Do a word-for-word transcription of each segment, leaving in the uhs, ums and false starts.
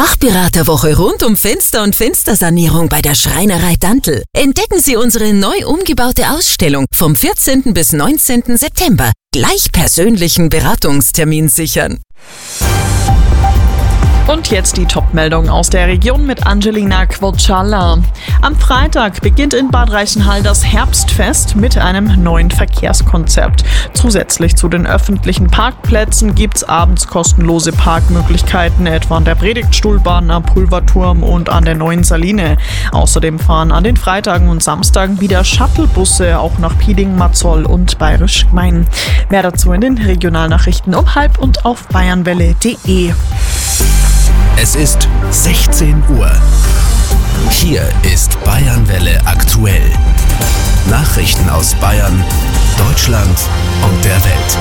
Fachberaterwoche rund um Fenster und Fenstersanierung bei der Schreinerei Dantl. Entdecken Sie unsere neu umgebaute Ausstellung vom vierzehnten bis neunzehnten September. Gleich persönlichen Beratungstermin sichern. Und jetzt die Top-Meldung aus der Region mit Angelina Quoccialla. Am Freitag beginnt in Bad Reichenhall das Herbstfest mit einem neuen Verkehrskonzept. Zusätzlich zu den öffentlichen Parkplätzen gibt es abends kostenlose Parkmöglichkeiten, etwa an der Predigtstuhlbahn, am Pulverturm und an der Neuen Saline. Außerdem fahren an den Freitagen und Samstagen wieder Shuttlebusse, auch nach Piding, Mazoll und Bayerisch Gmein. Mehr dazu in den Regionalnachrichten um halb und auf bayernwelle punkt de. Es ist sechzehn Uhr. Hier ist Bayernwelle aktuell. Nachrichten aus Bayern, Deutschland und der Welt.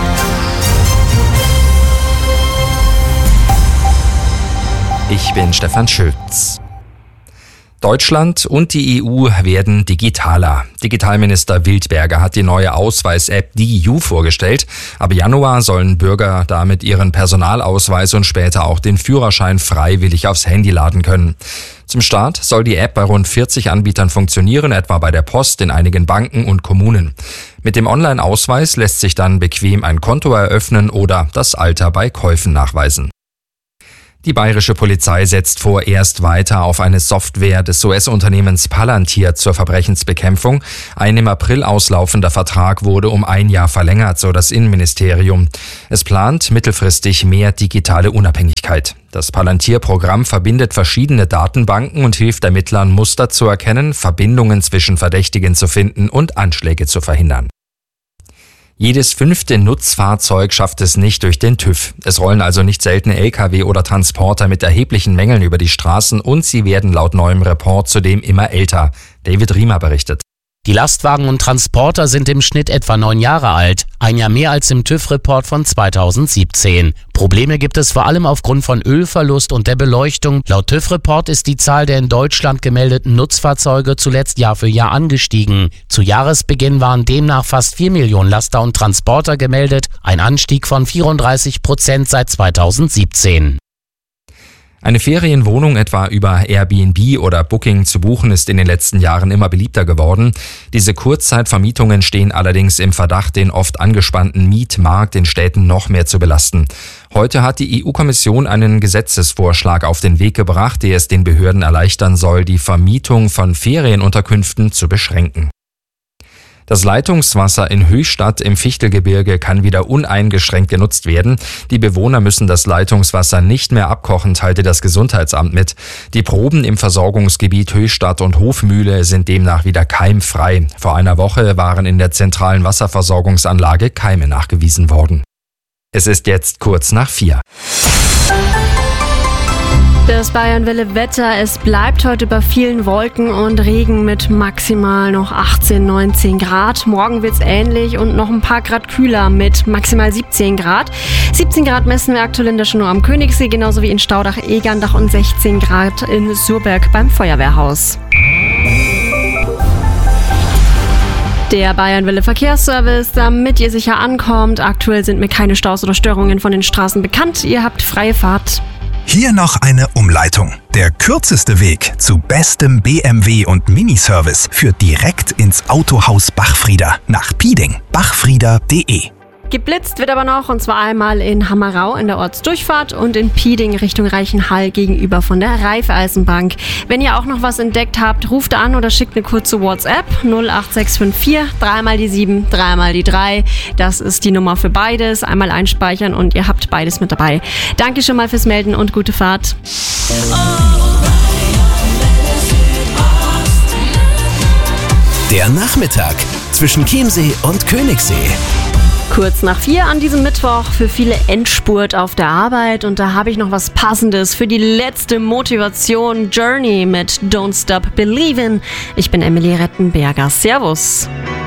Ich bin Stefan Schütz. Deutschland und die E U werden digitaler. Digitalminister Wildberger hat die neue Ausweis-App D I U vorgestellt. Ab Januar sollen Bürger damit ihren Personalausweis und später auch den Führerschein freiwillig aufs Handy laden können. Zum Start soll die App bei rund vierzig Anbietern funktionieren, etwa bei der Post, in einigen Banken und Kommunen. Mit dem Online-Ausweis lässt sich dann bequem ein Konto eröffnen oder das Alter bei Käufen nachweisen. Die bayerische Polizei setzt vorerst weiter auf eine Software des U S-Unternehmens Palantir zur Verbrechensbekämpfung. Ein im April auslaufender Vertrag wurde um ein Jahr verlängert, so das Innenministerium. Es plant mittelfristig mehr digitale Unabhängigkeit. Das Palantir-Programm verbindet verschiedene Datenbanken und hilft Ermittlern, Muster zu erkennen, Verbindungen zwischen Verdächtigen zu finden und Anschläge zu verhindern. Jedes fünfte Nutzfahrzeug schafft es nicht durch den TÜV. Es rollen also nicht selten L K W oder Transporter mit erheblichen Mängeln über die Straßen und sie werden laut neuem Report zudem immer älter. David Riemer berichtet. Die Lastwagen und Transporter sind im Schnitt etwa neun Jahre alt, ein Jahr mehr als im TÜV-Report von zweitausendsiebzehn. Probleme gibt es vor allem aufgrund von Ölverlust und der Beleuchtung. Laut TÜV-Report ist die Zahl der in Deutschland gemeldeten Nutzfahrzeuge zuletzt Jahr für Jahr angestiegen. Zu Jahresbeginn waren demnach fast vier Millionen Laster und Transporter gemeldet, ein Anstieg von vierunddreißig Prozent seit zweitausendsiebzehn. Eine Ferienwohnung etwa über Airbnb oder Booking zu buchen ist in den letzten Jahren immer beliebter geworden. Diese Kurzzeitvermietungen stehen allerdings im Verdacht, den oft angespannten Mietmarkt in Städten noch mehr zu belasten. Heute hat die E U-Kommission einen Gesetzesvorschlag auf den Weg gebracht, der es den Behörden erleichtern soll, die Vermietung von Ferienunterkünften zu beschränken. Das Leitungswasser in Höchstadt im Fichtelgebirge kann wieder uneingeschränkt genutzt werden. Die Bewohner müssen das Leitungswasser nicht mehr abkochen, teilte das Gesundheitsamt mit. Die Proben im Versorgungsgebiet Höchstadt und Hofmühle sind demnach wieder keimfrei. Vor einer Woche waren in der zentralen Wasserversorgungsanlage Keime nachgewiesen worden. Es ist jetzt kurz nach vier. Das Bayernwelle-Wetter, es bleibt heute bei vielen Wolken und Regen mit maximal noch achtzehn, neunzehn Grad. Morgen wird's ähnlich und noch ein paar Grad kühler mit maximal siebzehn Grad. siebzehn Grad messen wir aktuell in der Schnur am Königssee, genauso wie in Staudach, Egerndach und sechzehn Grad in Surberg beim Feuerwehrhaus. Der Bayernwelle Verkehrsservice, damit ihr sicher ankommt. Aktuell sind mir keine Staus oder Störungen von den Straßen bekannt. Ihr habt freie Fahrt. Hier noch eine Umleitung. Der kürzeste Weg zu bestem B M W und Miniservice führt direkt ins Autohaus Bachfrieder nach Piding. bachfrieder punkt de. Geblitzt wird aber noch, und zwar einmal in Hammerau in der Ortsdurchfahrt und in Piding Richtung Reichenhall gegenüber von der Raiffeisenbank. Wenn ihr auch noch was entdeckt habt, ruft an oder schickt eine kurze WhatsApp null acht sechs fünf vier, dreimal die sieben, dreimal die drei. Das ist die Nummer für beides. Einmal einspeichern und ihr habt beides mit dabei. Danke schon mal fürs Melden und gute Fahrt. Der Nachmittag zwischen Chiemsee und Königssee. Kurz nach vier an diesem Mittwoch, für viele Endspurt auf der Arbeit, und da habe ich noch was Passendes für die letzte Motivation, Journey mit Don't Stop Believin'. Ich bin Emily Rettenberger. Servus.